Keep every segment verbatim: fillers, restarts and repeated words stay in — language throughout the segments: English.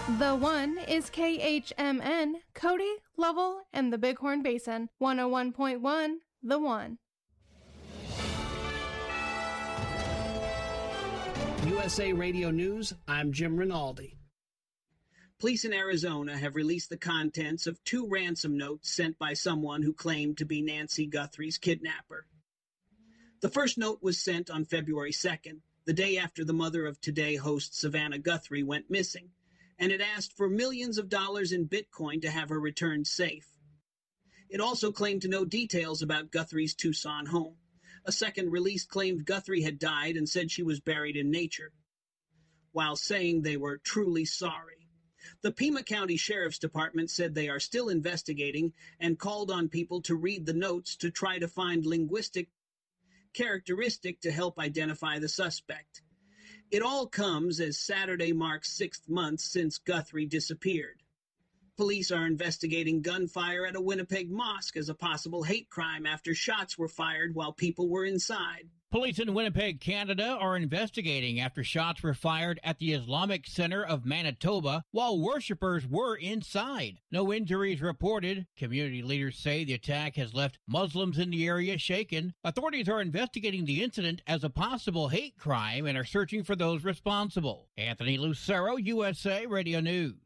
The One is K H M N, Cody, Lovell, and the Bighorn Basin. one oh one point one, The One. U S A Radio News, I'm Jim Rinaldi. Police in Arizona have released the contents of two ransom notes sent by someone who claimed to be Nancy Guthrie's kidnapper. The first note was sent on February second, the day after the Mother of Today host Savannah Guthrie went missing, and it asked for millions of dollars in Bitcoin to have her returned safe. It also claimed to know details about Guthrie's Tucson home. A second release claimed Guthrie had died and said she was buried in nature, while saying they were truly sorry. The Pima County Sheriff's Department said they are still investigating and called on people to read the notes to try to find linguistic characteristic to help identify the suspect. It all comes as Saturday marks six months since Guthrie disappeared. Police are investigating gunfire at a Winnipeg mosque as a possible hate crime after shots were fired while people were inside. Police in Winnipeg, Canada are investigating after shots were fired at the Islamic Center of Manitoba while worshippers were inside. No injuries reported. Community leaders say the attack has left Muslims in the area shaken. Authorities are investigating the incident as a possible hate crime and are searching for those responsible. Anthony Lucero, U S A Radio News.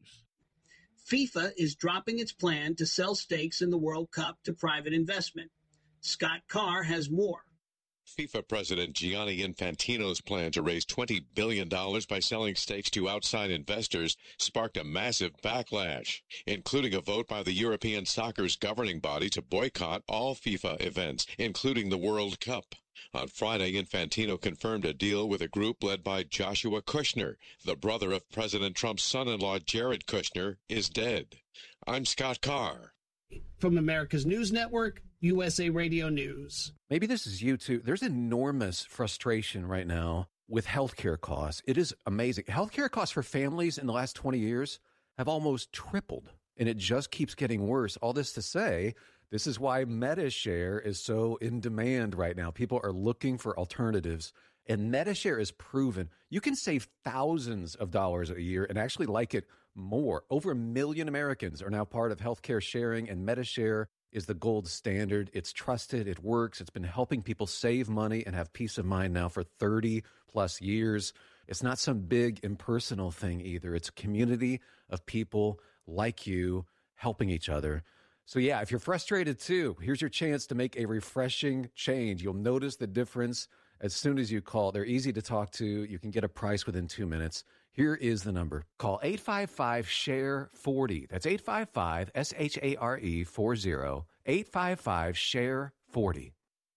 FIFA is dropping its plan to sell stakes in the World Cup to private investment. Scott Carr has more. FIFA President Gianni Infantino's plan to raise twenty billion dollars by selling stakes to outside investors sparked a massive backlash, including a vote by the European soccer's governing body to boycott all FIFA events, including the World Cup. On Friday, Infantino confirmed a deal with a group led by Joshua Kushner. The brother of President Trump's son-in-law, Jared Kushner, is dead. I'm Scott Carr. From America's News Network, U S A Radio News. Maybe this is you too. There's enormous frustration right now with healthcare costs. It is amazing. Healthcare costs for families in the last twenty years have almost tripled, and it just keeps getting worse. All this to say, this is why MediShare is so in demand right now. People are looking for alternatives, and MediShare is proven. You can save thousands of dollars a year and actually like it more. Over a million Americans are now part of healthcare sharing, and MediShare is the gold standard. It's trusted. It works. It's been helping people save money and have peace of mind now for thirty plus years. It's not some big impersonal thing either. It's a community of people like you helping each other. So yeah, if you're frustrated too, here's your chance to make a refreshing change. You'll notice the difference as soon as you call. They're easy to talk to. You can get a price within two minutes. Here is the number. Call eight five five, S H A R E, forty. That's eight five five, S H A R E, forty. eight five five, S H A R E, forty.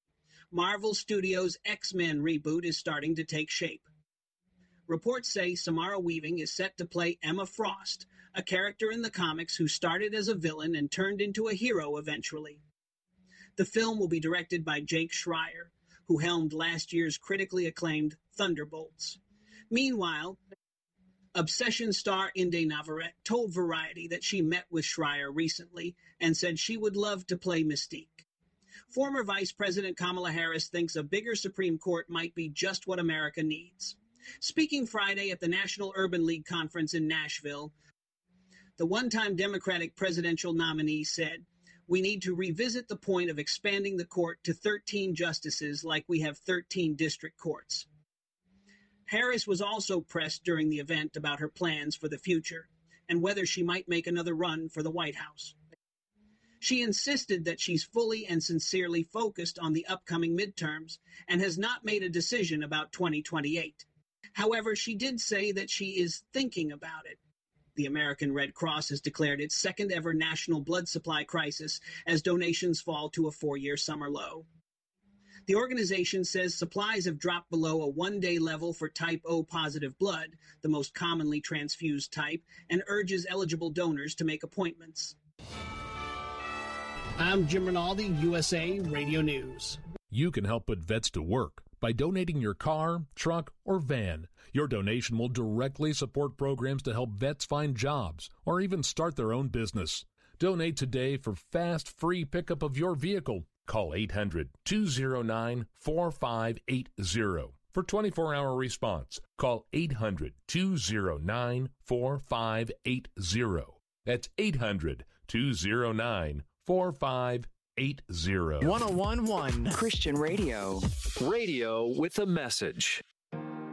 Marvel Studios' X-Men reboot is starting to take shape. Reports say Samara Weaving is set to play Emma Frost, a character in the comics who started as a villain and turned into a hero eventually. The film will be directed by Jake Schreier, who helmed last year's critically acclaimed Thunderbolts. Meanwhile, Obsession star Inde Navarrete told Variety that she met with Schreier recently and said she would love to play Mystique. Former Vice President Kamala Harris thinks a bigger Supreme Court might be just what America needs. Speaking Friday at the National Urban League Conference in Nashville, the one-time Democratic presidential nominee said, "We need to revisit the point of expanding the court to thirteen justices like we have thirteen district courts." Harris was also pressed during the event about her plans for the future and whether she might make another run for the White House. She insisted that she's fully and sincerely focused on the upcoming midterms and has not made a decision about twenty twenty-eight. However, she did say that she is thinking about it. The American Red Cross has declared its second ever national blood supply crisis as donations fall to a four-year summer low. The organization says supplies have dropped below a one-day level for type O positive blood, the most commonly transfused type, and urges eligible donors to make appointments. I'm Jim Rinaldi, U S A Radio News. You can help put vets to work by donating your car, truck, or van. Your donation will directly support programs to help vets find jobs or even start their own business. Donate today for fast, free pickup of your vehicle. Call eight hundred, two oh nine, four five eight zero. For twenty-four hour response, call eight hundred, two oh nine, four five eight zero. That's eight hundred, two oh nine, four five eight zero. one oh one point one Christian Radio. Radio with a message.